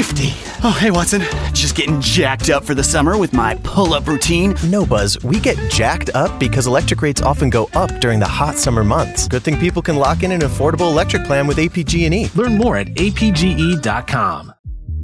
Nifty. Oh, hey, Watson. Just getting jacked up for the summer with my pull-up routine. No, Buzz. We get jacked up because electric rates often go up during the hot summer months. Good thing people can lock in an affordable electric plan with APG&E. Learn more at apge.com.